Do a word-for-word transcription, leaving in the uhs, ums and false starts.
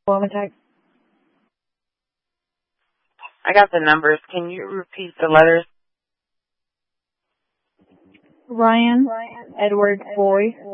Woman type. I got the numbers. Can you repeat the letters? Ryan, Edward, Boy,